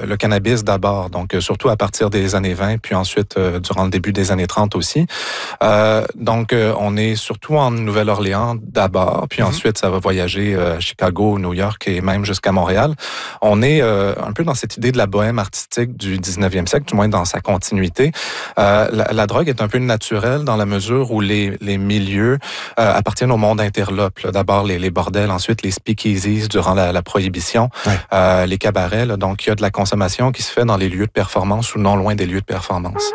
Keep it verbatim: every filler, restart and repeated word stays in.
le, le cannabis d'abord, donc euh, surtout à partir des années vingt, puis ensuite euh, durant le début des années trente aussi. Euh, donc, euh, on est surtout en Nouvelle-Orléans d'abord, puis mm-hmm. ensuite, ça va voyager euh, à Chicago, New York et même jusqu'à Montréal. On est euh, un peu dans cette idée de la bohème artistique du dix-neuvième siècle, du moins dans sa continuité. Euh, la, la drogue est un peu naturelle dans la mesure où les, les milieux euh, appartiennent au monde interlope. Là. D'abord, les, les bordels, ensuite les speakeasies durant la, la prohibition, ouais. euh, les cabarets. Là. Donc, il y a de la consommation qui se fait dans les lieux de performance ou non loin des lieux de performance.